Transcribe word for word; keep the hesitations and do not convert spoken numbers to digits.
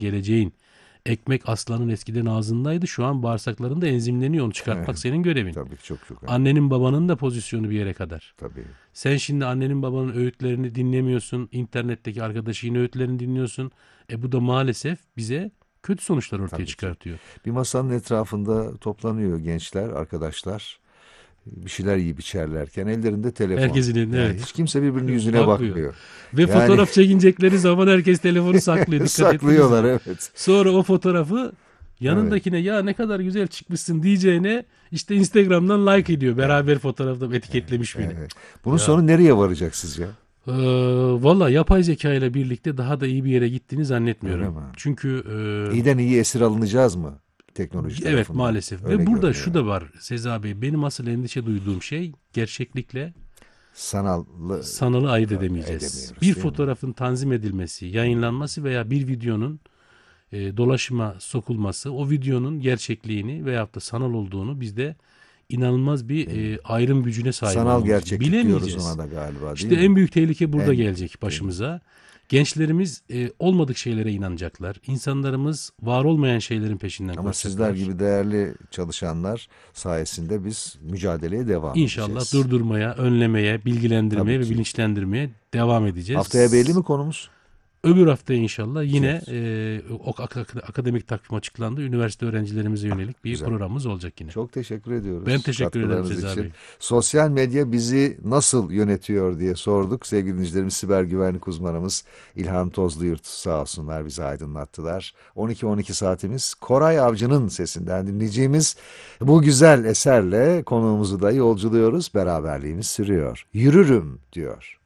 geleceğin. Ekmek aslanın eskiden ağzındaydı. Şu an bağırsaklarında enzimleniyor. Onu çıkartmak senin görevin. Tabii çok çok önemli. Annenin babanın da pozisyonu bir yere kadar. Tabii. Sen şimdi annenin babanın öğütlerini dinlemiyorsun. İnternetteki arkadaşının öğütlerini dinliyorsun. E bu da maalesef bize kötü sonuçlar ortaya Tabii ki. çıkartıyor. Bir masanın etrafında toplanıyor gençler, arkadaşlar. Bir şeyler yiyip içerlerken ellerinde telefon. Herkesin elinde, Yani evet. hiç kimse birbirinin yüzüne Bakmıyor. bakmıyor. Ve Yani- fotoğraf çekinecekleri zaman herkes telefonu saklıyor. Dikkat Saklıyorlar, ettiniz mi? evet. Sonra o fotoğrafı yanındakine ya ne kadar güzel çıkmışsın diyeceğine işte Instagram'dan like ediyor. Beraber fotoğrafta etiketlemiş beni. Evet. Bunun Ya. sonu nereye varacak sizce? Ee, Valla yapay zeka ile birlikte daha da iyi bir yere gittiğini zannetmiyorum. Öyle mi? Çünkü e, İyiden iyi esir alınacağız mı teknoloji evet tarafından? maalesef. Öyle Ve burada görünüyor. şu da var Seza Bey. Benim asıl endişe duyduğum şey gerçeklikle Sanallı sanalı ayırt Tabii, edemeyeceğiz. edemiyoruz, Bir değil mi? fotoğrafın tanzim edilmesi, yayınlanması veya bir videonun e, dolaşıma sokulması, o videonun gerçekliğini veyahut da sanal olduğunu bizde inanılmaz bir e, ayrım gücüne sahip sanal olmamız. gerçeklik diyoruz Bilemeyeceğiz. ona da galiba, değil İşte mi? en büyük tehlike burada En- gelecek başımıza. Gençlerimiz e, olmadık şeylere inanacaklar. İnsanlarımız var olmayan şeylerin peşinden Ama koşacaklar. sizler gibi değerli çalışanlar sayesinde biz mücadeleye devam İnşallah edeceğiz. durdurmaya, önlemeye, bilgilendirmeye Tabii ve ki. bilinçlendirmeye devam edeceğiz. Haftaya belli mi konumuz? Öbür hafta inşallah yine Güzel. e, o ak- ak- akademik takvim açıklandı. Üniversite öğrencilerimize yönelik bir Güzel. programımız olacak yine. Çok teşekkür ediyoruz. Ben teşekkür ederim katkılarınız Seza için. Bey. Sosyal medya bizi nasıl yönetiyor diye sorduk. Sevgili dinleyicilerimiz, siber güvenlik uzmanımız İlhan Tozluyurt sağ olsunlar bizi aydınlattılar. on iki on iki saatimiz Koray Avcı'nın sesinden dinleyeceğimiz bu güzel eserle konuğumuzu da yolculuyoruz. Beraberliğimiz sürüyor. Yürürüm diyor.